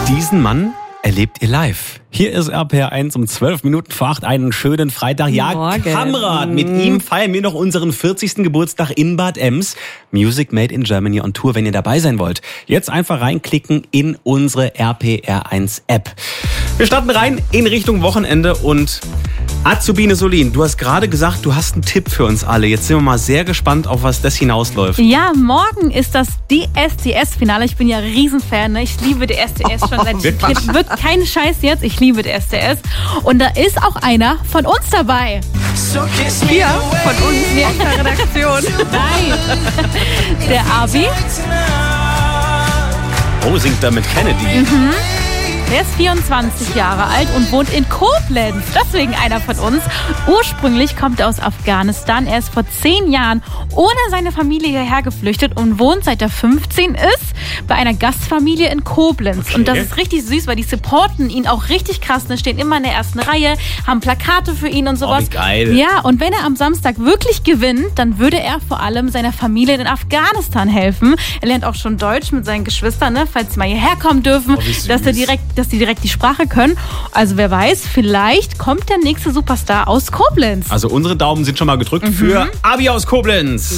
Diesen Mann erlebt ihr live. Hier ist RPR1 um 12 Minuten vor 8, einen schönen Freitag. Ja, Kamerad, mit ihm feiern wir noch unseren 40. Geburtstag in Bad Ems. Music Made in Germany on Tour, wenn ihr dabei sein wollt. Jetzt einfach reinklicken in unsere RPR1 App. Wir starten rein in Richtung Wochenende und Azubine Solin, du hast gerade gesagt, du hast einen Tipp für uns alle. Jetzt sind wir mal sehr gespannt, auf was das hinausläuft. Ja, morgen ist das DSDS-Finale. Ich bin ja Riesenfan, ne? Ich liebe DSDS schon seit Kind. Wird kein Scheiß jetzt, ich liebe DSDS. Und da ist auch einer von uns dabei. Hier, von uns, hier in der Redaktion. Nein, der Abi. Oh, singt da mit Kennedy. Der ist 24 Jahre alt und wohnt in Koblenz. Deswegen einer von uns. Ursprünglich kommt er aus Afghanistan. Er ist vor 10 Jahren ohne seine Familie hierher geflüchtet und wohnt, seit er 15 ist, bei einer Gastfamilie in Koblenz. Okay. Und das ist richtig süß, weil die supporten ihn auch richtig krass. Die stehen immer in der ersten Reihe, haben Plakate für ihn und sowas. Oh, wie geil. Ja, und wenn er am Samstag wirklich gewinnt, dann würde er vor allem seiner Familie in Afghanistan helfen. Er lernt auch schon Deutsch mit seinen Geschwistern, ne, falls sie mal hierher kommen dürfen, Oh, wie süß. dass die direkt die Sprache können. Also wer weiß, vielleicht kommt der nächste Superstar aus Koblenz. Also unsere Daumen sind schon mal gedrückt für Abi aus Koblenz.